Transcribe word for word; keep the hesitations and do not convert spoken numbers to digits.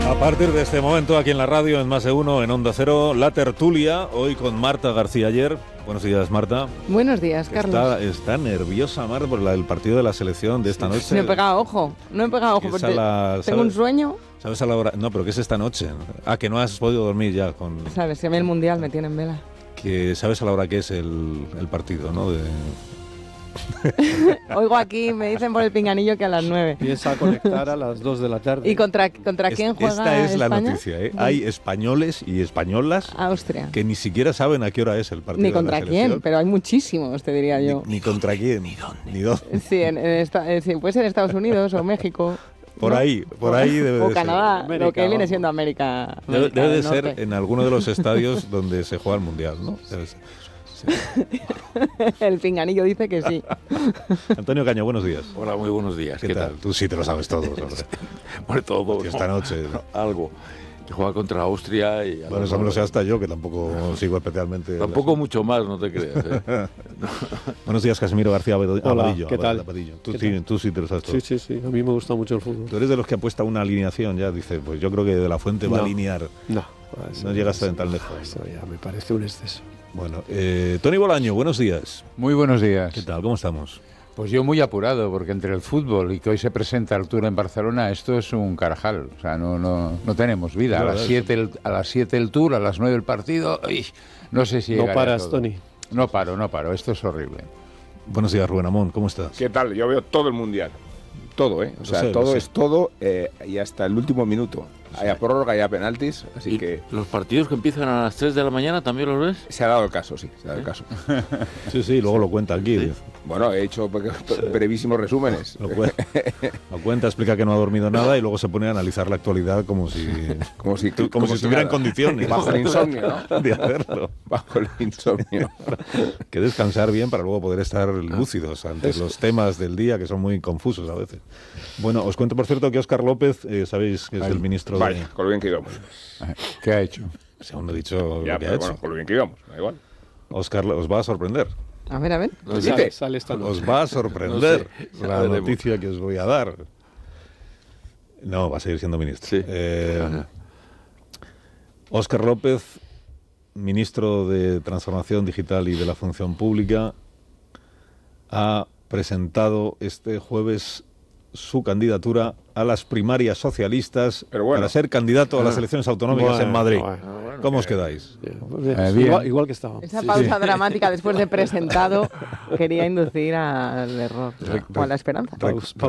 A partir de este momento, aquí en la radio, en Más de Uno, en Onda Cero, la tertulia, hoy con Marta García Ayer. Buenos días, Marta. Buenos días, Carlos. Está, está nerviosa, Marta, por la, el partido de la selección de esta sí, noche. No he pegado ojo, no he pegado ojo, porque la, tengo un sueño. ¿Sabes a la hora? No, pero ¿qué es esta noche? Ah, que no has podido dormir ya con... Sabes, que a mí el Mundial me tiene en vela. Que sabes a la hora que es el, el partido, ¿no? De... Oigo aquí, me dicen por el pinganillo que a las nueve. Piensa conectar a las dos de la tarde. ¿Y contra, contra es, quién juega Esta es España? la noticia, ¿eh? Hay españoles y españolas Austria. que ni siquiera saben a qué hora es el partido. Ni contra de la selección. quién, pero hay muchísimos, te diría yo. Ni, ni contra quién, ni dónde. Ni dónde. Sí, en, en esta, eh, sí, puede ser Estados Unidos o México. Por ¿no? ahí, por ahí debe o de Canadá, ser. lo que viene siendo América. América Debe, debe de Norte. ser en alguno de los estadios donde se juega el Mundial, ¿no? Debe ser. Sí. El pinganillo dice que sí. Antonio Caño, buenos días. Hola, muy buenos días. ¿Qué, ¿Qué tal? tal? Tú sí te lo sabes todo. Bueno, todo. Que esta noche... Algo. Que juega contra Austria y... Bueno, eso me lo sé hasta yo, que tampoco sigo especialmente... Tampoco las... mucho más, no te creas. ¿eh? Buenos días, Casimiro García Abadillo. Hola, ¿qué tal? Abadillo. Tú, ¿Qué sí, tal? tú sí te lo sabes todo. Sí, sí, sí. A mí me gusta mucho el fútbol. Tú eres de los que apuesta una alineación ya. Dice, pues yo creo que De La Fuente va no, a alinear. No. No llegas a tan lejos. Eso ya me parece un exceso. Bueno, eh, Tony Bolaño, buenos días. Muy buenos días. ¿Qué tal? ¿Cómo estamos? Pues yo muy apurado, porque entre el fútbol y que hoy se presenta Arturo en Barcelona, esto es un carajal. O sea, no, no, no tenemos vida. No, a las siete el, a las siete el tour, a las nueve el partido. Uy, no sé si no paras, todo. Tony. No paro, no paro. Esto es horrible. Buenos días, Rubén Amón. ¿Cómo estás? ¿Qué tal? Yo veo todo el Mundial. Todo, ¿eh? O sea, sé, todo es todo eh, y hasta el último minuto. Sí. Hay prórroga y hay penaltis, así ¿Y que... los partidos que empiezan a las tres de la mañana también los ves? Se ha dado el caso, sí, se ha dado ¿Eh? el caso. Sí, sí, luego lo cuenta aquí. ¿Sí? Bueno, he hecho brevísimos resúmenes. Lo, cu lo cuenta, explica que no ha dormido nada y luego se pone a analizar la actualidad como si, como si, como como si si estuviera nada. en condiciones. Bajo el insomnio, ¿no? De hacerlo. Bajo el insomnio. Que descansar bien para luego poder estar lúcidos ante los temas del día que son muy confusos a veces. Bueno, os cuento por cierto que Óscar López, eh, sabéis que es Ay, el ministro vaya, de... con lo bien que íbamos. ¿Qué ha hecho? Según he dicho ya, lo que ha bueno, hecho. con lo bien que íbamos, da igual. Óscar, os va a sorprender. A ver, a ver. Pues sale, sale esta noche. Os va a sorprender no sé, la noticia que os voy a dar. No, va a seguir siendo ministro. Sí. Eh, Óscar López, ministro de Transformación Digital y de la Función Pública, ha presentado este jueves su candidatura a las primarias socialistas bueno. para ser candidato a las elecciones autonómicas bueno, en Madrid. Bueno, bueno, ¿Cómo eh, os quedáis? Bien. Eh, bien. Igual, igual que estábamos. Esa sí, pausa sí. dramática después de presentado quería inducir al error o a la esperanza. Re Pausa